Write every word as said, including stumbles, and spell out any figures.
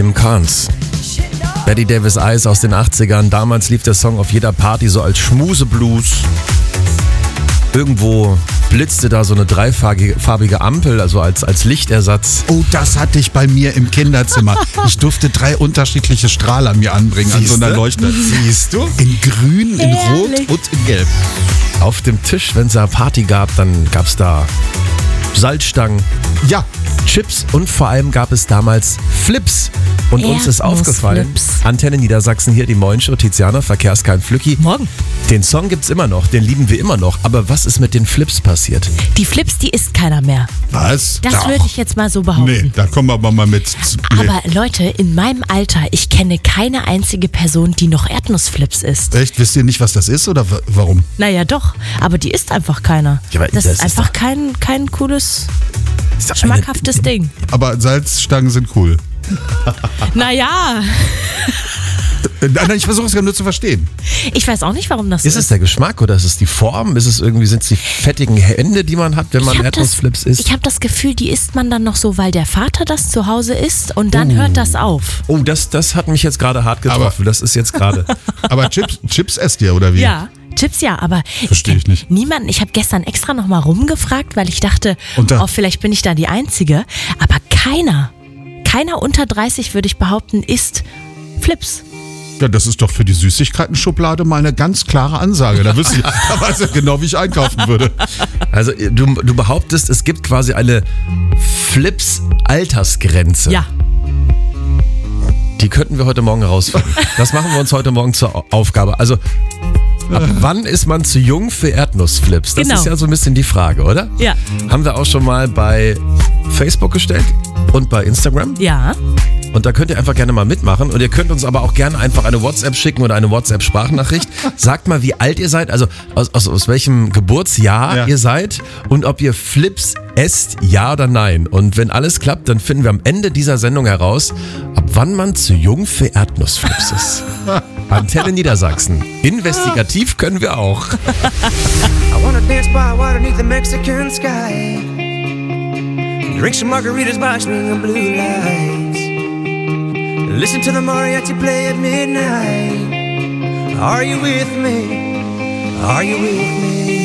Kim Carnes. Betty Davis Eyes aus den achtzigern. Damals lief der Song auf jeder Party so als Schmuseblues. Irgendwo blitzte da so eine dreifarbige Ampel, also als, als Lichtersatz. Oh, das hatte ich bei mir im Kinderzimmer. Ich durfte drei unterschiedliche Strahler mir anbringen. Siehste? An so einer Leuchte. Siehst du? In grün, in rot Herrlich. und in gelb. Auf dem Tisch, wenn es eine Party gab, dann gab es da Salzstangen, Ja, Chips und vor allem gab es damals Flips. Und uns ist aufgefallen, Erdnussflips. Antenne Niedersachsen hier, die Moin-Show, Tiziana, Verkehrskein Flücki. Morgen. Den Song gibt's immer noch, den lieben wir immer noch. Aber was ist mit den Flips passiert? Die Flips, die isst keiner mehr. was? Das Doch. würde ich jetzt mal so behaupten. Nee, da kommen wir aber mal mit. Nee. Aber Leute, in meinem Alter, ich kenne keine einzige Person, die noch Erdnussflips isst. Echt? Wisst ihr nicht, was das ist oder wa- warum? Naja, doch. Aber die isst einfach keiner. Ja, aber das, das ist ist einfach doch- kein, kein cooles, Ist doch schmackhaftes Ding. Aber Salzstangen sind cool. Naja, Äh, Nein, ich versuche es ja nur zu verstehen. ich weiß auch nicht, warum das Ist so es ist. der Geschmack oder ist es die Form? Ist es irgendwie, sind es die fettigen Hände, die man hat, wenn man Ich hab Erdnussflips das, isst? Ich habe das Gefühl, die isst man dann noch so, weil der Vater das zu Hause isst und dann hört das auf. Oh, das, das hat mich jetzt gerade hart getroffen. Das ist jetzt gerade. Aber Chips, Chips esst ihr, oder wie? Ja, Chips ja, aber Versteh ich nicht. Niemanden, ich habe gestern extra nochmal rumgefragt, weil ich dachte, Und da- oh, vielleicht bin ich da die Einzige, aber keiner, keiner unter dreißig, würde ich behaupten, isst Flips. Ja, das ist doch für die Süßigkeiten-Schublade mal eine ganz klare Ansage. Da wisst ihr, da weiß ihr genau, wie ich einkaufen würde. Also du, du behauptest, es gibt quasi eine Flips-Altersgrenze. Ja, Die könnten wir heute Morgen herausfinden. Das machen wir uns heute Morgen zur Au- Aufgabe. Also, ab wann ist man zu jung für Erdnussflips? Das Genau. ist ja so ein bisschen die Frage, oder? ja, Haben wir auch schon mal bei Facebook gestellt und bei Instagram. ja. Und da könnt ihr einfach gerne mal mitmachen. Und ihr könnt uns aber auch gerne einfach eine WhatsApp schicken oder eine WhatsApp-Sprachnachricht. Sagt mal, wie alt ihr seid, also aus, aus, aus welchem Geburtsjahr Ja. ihr seid und ob ihr Flips esst, ja oder nein. Und wenn alles klappt, dann finden wir am Ende dieser Sendung heraus, ab wann man zu jung für Erdnussflips ist. Antenne Niedersachsen. Investigativ können wir auch. I wanna dance by water beneath the Mexican sky. Drink some margaritas by swinging blue lights. Listen to the mariachi play at midnight. Are you with me? Are you with me?